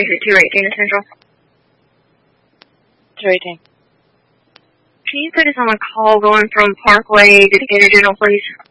Tracy, 218 Central. 218. Can you put us on a call going from Parkway to Decatur General, please?